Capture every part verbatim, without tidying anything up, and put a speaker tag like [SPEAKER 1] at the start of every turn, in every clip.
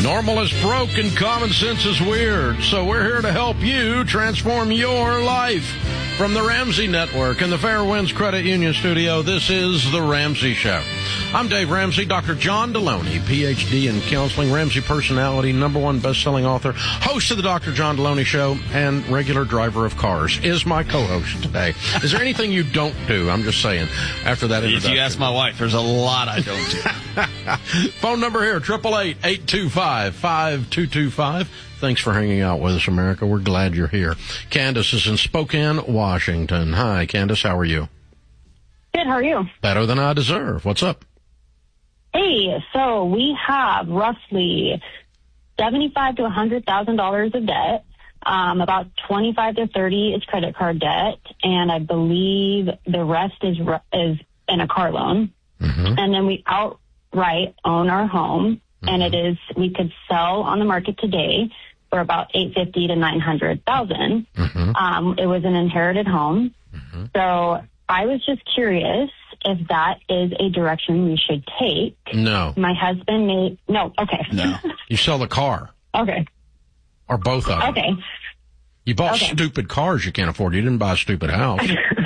[SPEAKER 1] Normal is broke and common sense is weird. So we're here to help you transform your life. From the Ramsey Network and the Fairwinds Credit Union Studio, this is The Ramsey Show. I'm Dave Ramsey. Doctor John Deloney, P H D in counseling, Ramsey personality, number one best-selling author, host of the Doctor John Deloney Show, and regular driver of cars, is my co-host today. Is there anything you don't do? I'm just saying, after that introduction.
[SPEAKER 2] If you ask my wife, there's a lot I don't do.
[SPEAKER 1] Phone number here, eight eight eight, eight two five, five two two five. Thanks for hanging out with us, America. We're glad you're here. Candace is in Spokane, Washington. Hi, Candace. How are you?
[SPEAKER 3] Good. How are you?
[SPEAKER 1] Better than I deserve. What's up?
[SPEAKER 3] Hey, so we have roughly seventy-five to one hundred thousand dollars of debt. Um, about twenty-five to thirty is credit card debt, and I believe the rest is is in a car loan. Mm-hmm. And then we outright own our home, mm-hmm. and it is we could sell on the market today for about eight fifty to nine hundred thousand. Mm-hmm. Um, it was an inherited home, mm-hmm. so I was just curious if that is a direction we should take.
[SPEAKER 1] No.
[SPEAKER 3] My husband made... No, okay.
[SPEAKER 2] No.
[SPEAKER 1] You sell the car.
[SPEAKER 3] Okay.
[SPEAKER 1] Or both of them.
[SPEAKER 3] Okay.
[SPEAKER 1] You bought
[SPEAKER 3] okay.
[SPEAKER 1] stupid cars you can't afford. You didn't buy a stupid house.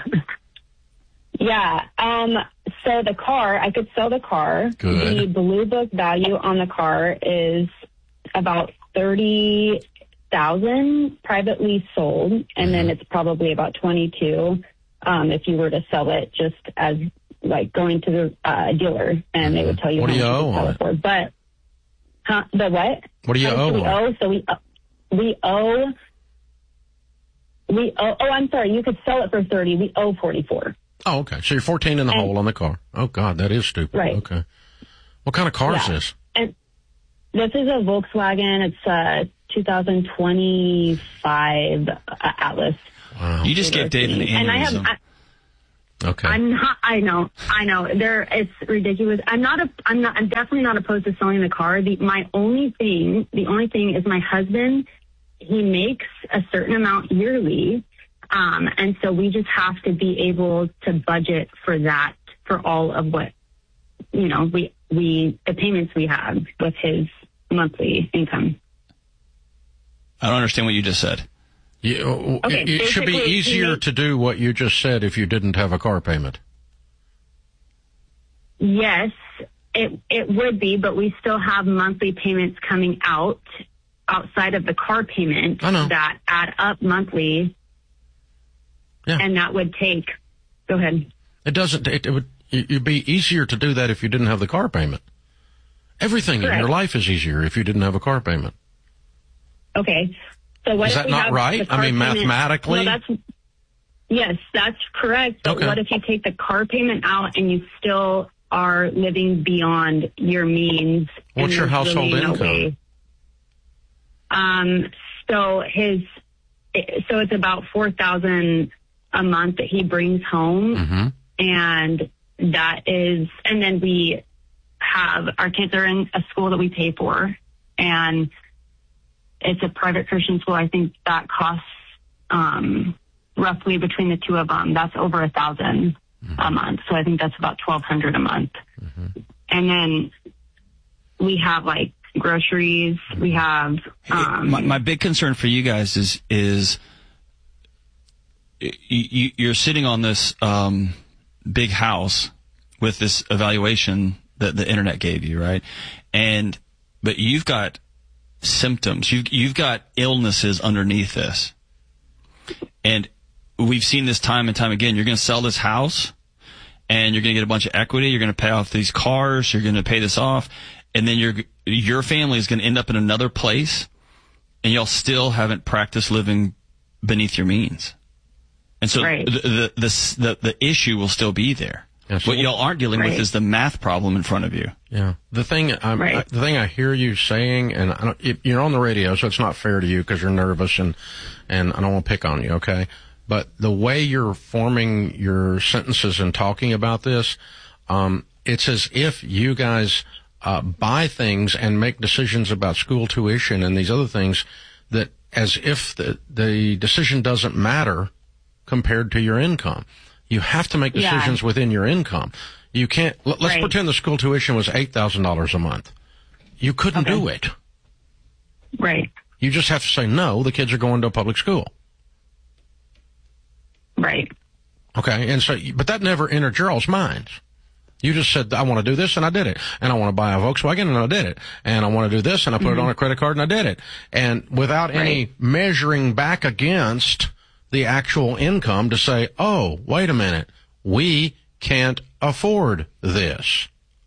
[SPEAKER 3] Yeah. Um. So the car, I could sell the car.
[SPEAKER 1] Good.
[SPEAKER 3] The Blue Book value on the car is about thirty thousand dollars privately sold, and mm-hmm. then it's probably about twenty-two um, if you were to sell it just as... like going to the uh, dealer, and they would tell you
[SPEAKER 1] what
[SPEAKER 3] how
[SPEAKER 1] do you
[SPEAKER 3] much
[SPEAKER 1] owe
[SPEAKER 3] you sell
[SPEAKER 1] on
[SPEAKER 3] it for. But huh, the what?
[SPEAKER 1] What do you
[SPEAKER 3] how
[SPEAKER 1] owe?
[SPEAKER 3] Do we owe? So we uh, we owe we owe. Oh, I'm sorry. You could sell it for thirty. We owe forty four.
[SPEAKER 1] Oh, okay. So you're fourteen in the and, hole on the car. Oh God, that is stupid.
[SPEAKER 3] Right.
[SPEAKER 1] Okay. What kind of car
[SPEAKER 3] yeah.
[SPEAKER 1] is this?
[SPEAKER 3] And this is a Volkswagen. It's a two thousand twenty-five uh, Atlas.
[SPEAKER 1] Wow.
[SPEAKER 2] You just gave Dave an aneurysm.
[SPEAKER 3] And I have. I,
[SPEAKER 1] Okay.
[SPEAKER 3] I'm not, I know, I know. There, it's ridiculous. I'm not a, I'm not, I'm definitely not opposed to selling the car. The, my only thing, the only thing is my husband, he makes a certain amount yearly. Um, and so we just have to be able to budget for that, for all of what, you know, we, we, the payments we have with his monthly income.
[SPEAKER 2] I don't understand what you just said.
[SPEAKER 1] You,
[SPEAKER 3] okay,
[SPEAKER 1] it should be easier to do what you just said if you didn't have a car payment.
[SPEAKER 3] Yes, it it would be, but we still have monthly payments coming out outside of the car payment
[SPEAKER 1] I know.
[SPEAKER 3] that add up monthly.
[SPEAKER 1] Yeah.
[SPEAKER 3] And that would take, go ahead.
[SPEAKER 1] It doesn't, it, it would, it'd be easier to do that if you didn't have the car payment. Everything Correct. in your life is easier if you didn't have a car payment.
[SPEAKER 3] Okay. So what
[SPEAKER 1] is
[SPEAKER 3] if
[SPEAKER 1] that
[SPEAKER 3] we
[SPEAKER 1] not
[SPEAKER 3] have
[SPEAKER 1] right?
[SPEAKER 3] the
[SPEAKER 1] I
[SPEAKER 3] car
[SPEAKER 1] mean,
[SPEAKER 3] payment,
[SPEAKER 1] mathematically?
[SPEAKER 3] No, that's, yes, that's correct. But
[SPEAKER 1] okay.
[SPEAKER 3] what if you take the car payment out and you still are living beyond your means?
[SPEAKER 1] What's your household
[SPEAKER 3] really no
[SPEAKER 1] income?
[SPEAKER 3] way? Um, so his, so it's about four thousand a month that he brings home.
[SPEAKER 1] Mm-hmm.
[SPEAKER 3] And that is, and then we have, our kids are in a school that we pay for, and it's a private Christian school. I think that costs um, roughly between the two of them, that's over a thousand mm-hmm. a month. So I think that's about twelve hundred a month. Mm-hmm. And then we have like groceries. We have. Um,
[SPEAKER 2] my, my big concern for you guys is is you, you're sitting on this um, big house with this evaluation that the internet gave you, right? And but you've got symptoms. You've, you've got illnesses underneath this. And we've seen this time and time again. You're going to sell this house, and you're going to get a bunch of equity. You're going to pay off these cars. You're going to pay this off. And then your your family is going to end up in another place, and y'all still haven't practiced living beneath your means. And so
[SPEAKER 3] right.
[SPEAKER 2] the, the, the, the, the issue will still be there. Yeah, so what y'all aren't dealing right. with is the math problem in front of you.
[SPEAKER 1] Yeah. The thing, I'm,
[SPEAKER 3] right.
[SPEAKER 1] I, the thing I hear you saying, and I don't, it, you're on the radio, so it's not fair to you because you're nervous, and, and I don't want to pick on you, okay? But the way you're forming your sentences and talking about this, um, it's as if you guys uh, buy things and make decisions about school tuition and these other things that as if the, the decision doesn't matter compared to your income. You have to make decisions yeah. within your income. You can't, let's right. pretend the school tuition was eight thousand dollars a month. You couldn't
[SPEAKER 3] okay.
[SPEAKER 1] do it.
[SPEAKER 3] Right.
[SPEAKER 1] You just have to say, no, the kids are going to a public school.
[SPEAKER 3] Right.
[SPEAKER 1] Okay, and so, but that never entered y'all's minds. You just said, I want to do this, and I did it. And I want to buy a Volkswagen, and I did it. And I want to do this, and I put mm-hmm. it on a credit card, and I did it. And without right. any measuring back against the actual income to say, oh, wait a minute, we can't afford this.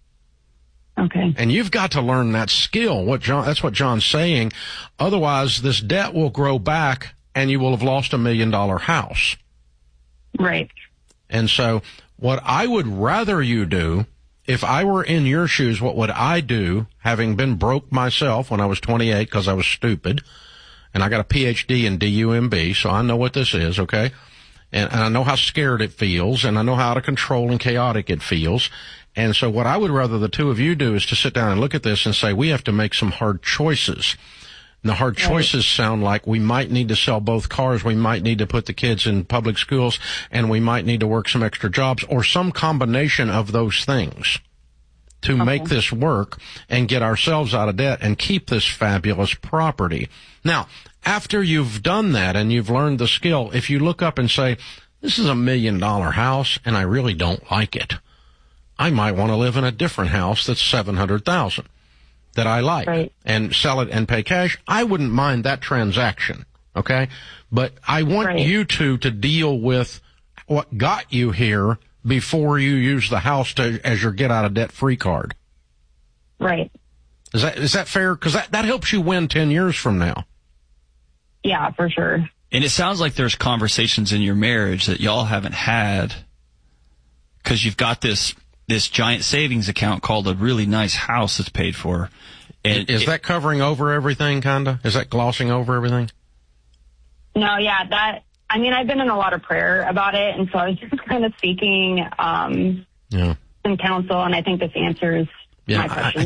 [SPEAKER 3] Okay.
[SPEAKER 1] And you've got to learn that skill. What John, that's what John's saying. Otherwise, this debt will grow back, and you will have lost a million-dollar house.
[SPEAKER 3] Right.
[SPEAKER 1] And so what I would rather you do, if I were in your shoes, what would I do, having been broke myself when I was twenty-eight because I was stupid, and I got a P H D in D U M B, so I know what this is, okay? And, and I know how scared it feels, and I know how out of control and chaotic it feels. And so what I would rather the two of you do is to sit down and look at this and say, we have to make some hard choices. And the hard choices right. sound like we might need to sell both cars, we might need to put the kids in public schools, and we might need to work some extra jobs, or some combination of those things to okay. make this work and get ourselves out of debt and keep this fabulous property. Now, after you've done that and you've learned the skill, if you look up and say, this is a million dollar house and I really don't like it, I might want to live in a different house that's seven hundred thousand. That I like right. and sell it and pay cash, I wouldn't mind that transaction, okay? But I want right. you two to deal with what got you here before you use the house to, as your get-out-of-debt-free card.
[SPEAKER 3] Right.
[SPEAKER 1] Is that is that fair? Because that, that helps you win ten years from now.
[SPEAKER 3] Yeah, for sure.
[SPEAKER 2] And it sounds like there's conversations in your marriage that y'all haven't had because you've got this this giant savings account called a really nice house that's paid for. And
[SPEAKER 1] is
[SPEAKER 2] it,
[SPEAKER 1] that covering over everything, kind of? Is that glossing over everything?
[SPEAKER 3] No, yeah, that, I mean, I've been in a lot of prayer about it, and so I was just kind of seeking um, yeah. some counsel, and I think this answers
[SPEAKER 1] yeah,
[SPEAKER 3] my question.
[SPEAKER 1] I,